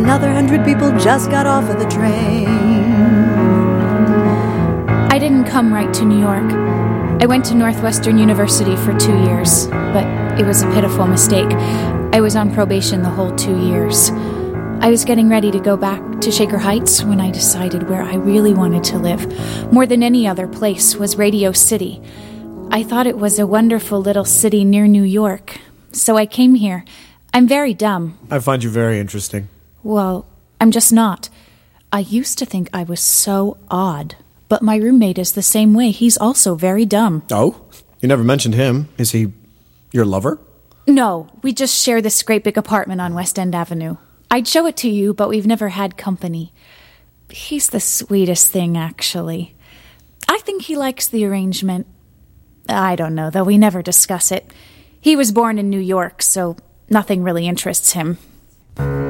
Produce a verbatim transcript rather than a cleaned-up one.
another hundred people just got off of the train. I didn't come right to New York. I went to Northwestern University for two years, but it was a pitiful mistake. I was on probation the whole two years. I was getting ready to go back to Shaker Heights when I decided where I really wanted to live, more than any other place, was Radio City. I thought it was a wonderful little city near New York, so I came here. I'm very dumb. I find you very interesting. Well, I'm just not. I used to think I was so odd, but my roommate is the same way. He's also very dumb. Oh? You never mentioned him. Is he your lover? No, we just share this great big apartment on West End Avenue. I'd show it to you, but we've never had company. He's the sweetest thing, actually. I think he likes the arrangement. I don't know, though. We never discuss it. He was born in New York, so nothing really interests him.